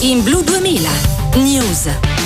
in Blu 2000 News.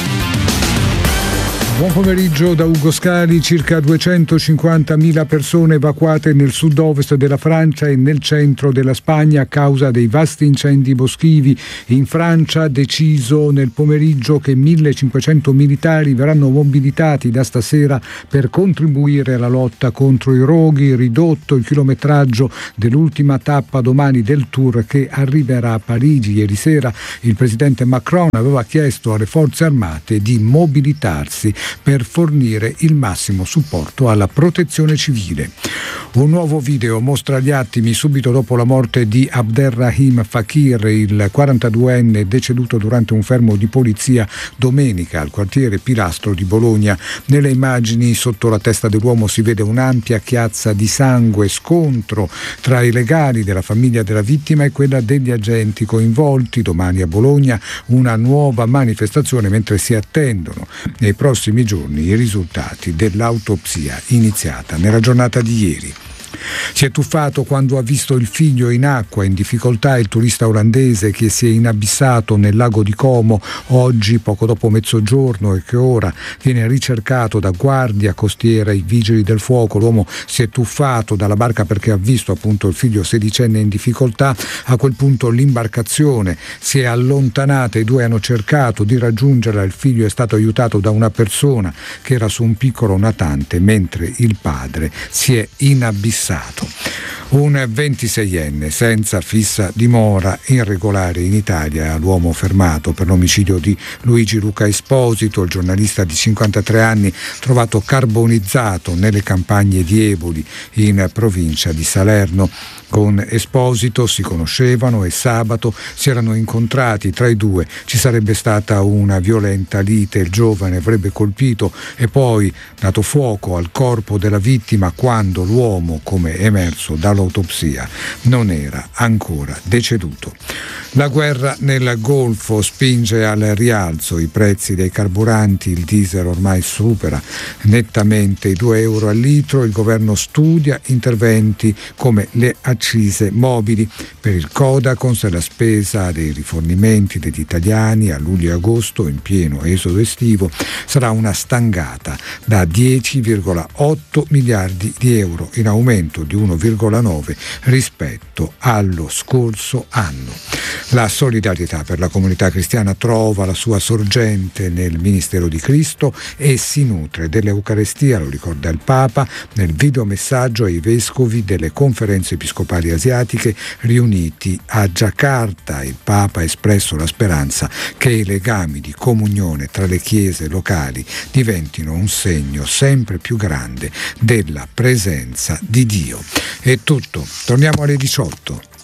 Buon pomeriggio da Ugo Scali. Circa 250.000 persone evacuate nel sud-ovest della Francia e nel centro della Spagna a causa dei vasti incendi boschivi. In Francia deciso nel pomeriggio che 1.500 militari verranno mobilitati da stasera per contribuire alla lotta contro i roghi. Ridotto il chilometraggio dell'ultima tappa domani del Tour che arriverà a Parigi. Ieri sera il presidente Macron aveva chiesto alle forze armate di mobilitarsi per fornire il massimo supporto alla protezione civile. Un nuovo video mostra gli attimi subito dopo la morte di Abderrahim Fakir, il 42enne deceduto durante un fermo di polizia domenica al quartiere Pilastro di Bologna. Nelle immagini sotto la testa dell'uomo si vede un'ampia chiazza di sangue, scontro tra i legali della famiglia della vittima e quella degli agenti coinvolti. Domani a Bologna una nuova manifestazione mentre si attendono nei prossimi giorni i risultati dell'autopsia iniziata nella giornata di ieri. Si è tuffato quando ha visto il figlio in acqua. In difficoltà il turista olandese che si è inabissato nel lago di Como oggi poco dopo mezzogiorno e che ora viene ricercato da guardia costiera e i vigili del fuoco. L'uomo si è tuffato dalla barca perché ha visto appunto il figlio sedicenne in difficoltà. A quel punto l'imbarcazione si è allontanata, i due hanno cercato di raggiungerla, il figlio è stato aiutato da una persona che era su un piccolo natante mentre il padre si è inabissato. Un 26enne senza fissa dimora irregolare in Italia, l'uomo fermato per l'omicidio di Luigi Luca Esposito, il giornalista di 53 anni trovato carbonizzato nelle campagne di Eboli in provincia di Salerno. Con Esposito si conoscevano e sabato si erano incontrati. Tra i due ci sarebbe stata una violenta lite, il giovane avrebbe colpito e poi dato fuoco al corpo della vittima quando l'uomo, come emerso dall'autopsia, non era ancora deceduto. La guerra nel Golfo spinge al rialzo i prezzi dei carburanti, il diesel ormai supera nettamente i 2 euro al litro, il governo studia interventi come le accise mobili. Per il Codacons la spesa dei rifornimenti degli italiani a luglio e agosto, in pieno esodo estivo, sarà una stangata da 10,8 miliardi di euro, in aumento di 1,9 rispetto allo scorso anno. La solidarietà per la comunità cristiana trova la sua sorgente nel Ministero di Cristo e si nutre dell'Eucarestia, lo ricorda il Papa nel videomessaggio ai vescovi delle conferenze episcopali asiatiche riuniti a Giacarta. Il Papa ha espresso la speranza che i legami di comunione tra le chiese locali diventino un segno sempre più grande della presenza di Dio. È tutto, torniamo alle 18.